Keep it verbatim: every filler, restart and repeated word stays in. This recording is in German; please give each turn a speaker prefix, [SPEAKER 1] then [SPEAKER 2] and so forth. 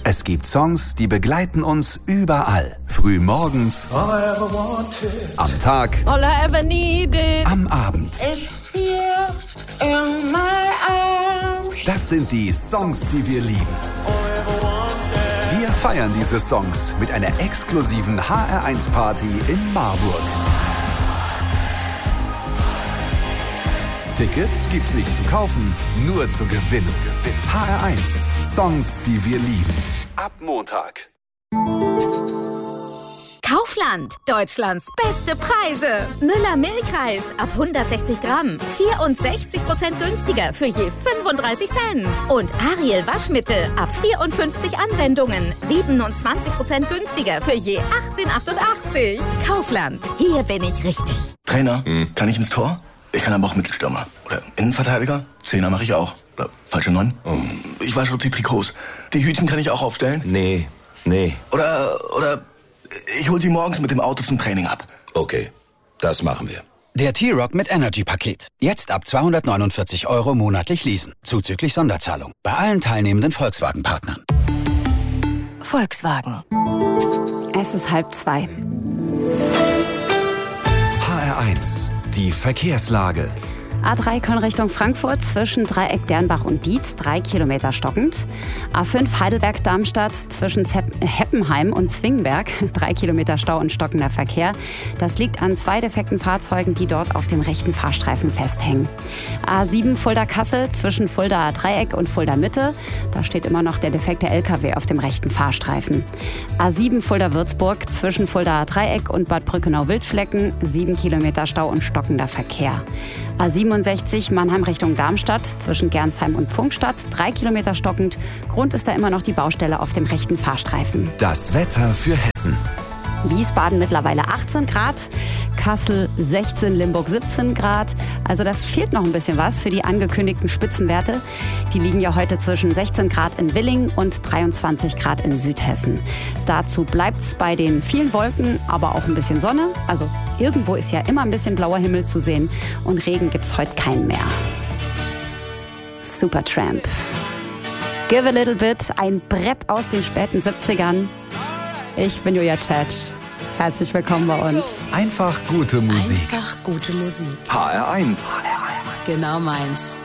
[SPEAKER 1] Es gibt Songs, die begleiten uns überall. Früh morgens, am Tag,
[SPEAKER 2] All I ever needed
[SPEAKER 1] am Abend.
[SPEAKER 2] is here in my arms.
[SPEAKER 1] Das sind die Songs, die wir lieben. Wir feiern diese Songs mit einer exklusiven H R eins Party in Marburg. Tickets gibt's nicht zu kaufen, nur zu gewinnen. H R eins, Songs, die wir lieben. Ab Montag.
[SPEAKER 3] Kaufland, Deutschlands beste Preise. Müller Milchreis ab hundertsechzig Gramm, vierundsechzig Prozent günstiger für je fünfunddreißig Cent. Und Ariel Waschmittel ab vierundfünfzig Anwendungen, siebenundzwanzig Prozent günstiger für je achtzehn achtundachtzig. Kaufland, hier bin ich richtig.
[SPEAKER 4] Trainer, hm. kann ich ins Tor? Ich kann aber auch Mittelstürmer. Oder Innenverteidiger. Zehner mache ich auch. Oder falsche Neun. Oh. Ich wasche die Trikots. Die Hütchen kann ich auch aufstellen.
[SPEAKER 5] Nee, nee.
[SPEAKER 4] Oder, oder ich hol sie morgens mit dem Auto zum Training ab.
[SPEAKER 5] Okay, das machen wir.
[SPEAKER 6] Der T-Rock mit Energy-Paket. Jetzt ab zweihundertneunundvierzig Euro monatlich leasen. Zuzüglich Sonderzahlung. Bei allen teilnehmenden Volkswagen-Partnern.
[SPEAKER 7] Volkswagen. Es ist halb zwei.
[SPEAKER 1] H R eins, die Verkehrslage.
[SPEAKER 7] A drei Köln Richtung Frankfurt zwischen Dreieck Dernbach und Dietz, drei Kilometer stockend. A fünf Heidelberg-Darmstadt zwischen Heppenheim und Zwingberg, drei Kilometer Stau und stockender Verkehr. Das liegt an zwei defekten Fahrzeugen, die dort auf dem rechten Fahrstreifen festhängen. A sieben Fulda-Kassel zwischen Fulda Dreieck und Fulda Mitte. Da steht immer noch der defekte L K W auf dem rechten Fahrstreifen. A sieben Fulda-Würzburg zwischen Fulda Dreieck und Bad Brückenau-Wildflecken, sieben Kilometer Stau und stockender Verkehr. A siebenundsechzig Mannheim Richtung Darmstadt zwischen Gernsheim und Pfungstadt, drei Kilometer stockend. Grund ist da immer noch die Baustelle auf dem rechten Fahrstreifen.
[SPEAKER 1] Das Wetter für Hessen.
[SPEAKER 7] Wiesbaden mittlerweile achtzehn Grad, Kassel sechzehn, Limburg siebzehn Grad. Also da fehlt noch ein bisschen was für die angekündigten Spitzenwerte. Die liegen ja heute zwischen sechzehn Grad in Willingen und dreiundzwanzig Grad in Südhessen. Dazu bleibt's bei den vielen Wolken, aber auch ein bisschen Sonne. Also irgendwo ist ja immer ein bisschen blauer Himmel zu sehen und Regen gibt's heute keinen mehr. Supertramp. Give a little bit, ein Brett aus den späten siebzigern. Ich bin Julia Tschetsch. Herzlich willkommen bei uns.
[SPEAKER 1] Einfach gute Musik.
[SPEAKER 8] Einfach gute Musik.
[SPEAKER 1] H R eins.
[SPEAKER 8] Genau meins.